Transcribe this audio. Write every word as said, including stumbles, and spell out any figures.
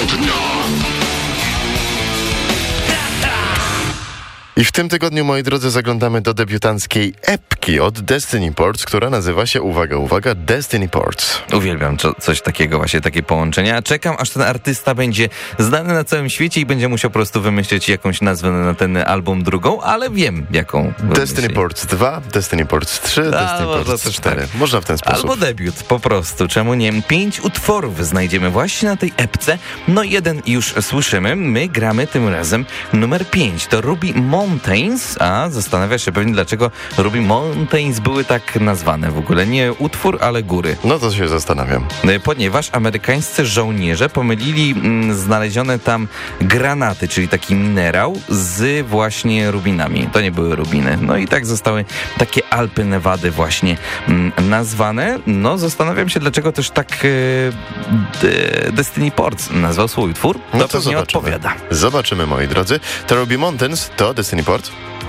I w tym tygodniu, moi drodzy, zaglądamy do debiutanckiej epki od Destiny Ports, która nazywa się, uwaga, uwaga, Destiny Ports. Uwielbiam co, coś takiego, właśnie takie połączenia. Czekam, aż ten artysta będzie znany na całym świecie i będzie musiał po prostu wymyślić jakąś nazwę na ten album drugą, ale wiem, jaką Destiny wymyśli. Ports dwa, Destiny Ports trzy, A, Destiny można Ports też cztery. tak. Można w ten sposób. Albo debiut, po prostu. Czemu nie? Pięć utworów znajdziemy właśnie na tej epce. No jeden już słyszymy. My gramy tym razem numer pięć. To Ruby Mountains. A zastanawiasz się pewnie, dlaczego Ruby Mountains były tak nazwane w ogóle. Nie utwór, ale góry. No to się zastanawiam. Ponieważ amerykańscy żołnierze pomylili mm, znalezione tam granaty, czyli taki minerał z właśnie rubinami. To nie były rubiny. No i tak zostały takie Alpy Nevady właśnie mm, nazwane. No zastanawiam się, dlaczego też tak e, de, Destiny Ports nazwał swój utwór. To, No to pewnie zobaczymy. odpowiada. Zobaczymy, moi drodzy. To Ruby Mountains to Destiny Ports.